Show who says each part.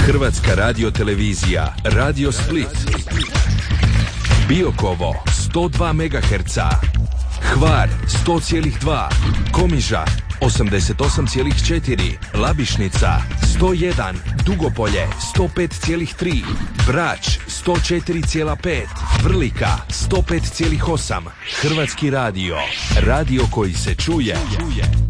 Speaker 1: Hrvatska radiotelevizija, Radio Split, Biokovo 102 MHz, Hvar 100,2, Komiža 88,4, Labišnica 101, Dugopolje 105,3, Brač 104,5, Vrlika 105,8. Hrvatski radio, radio koji se čuje.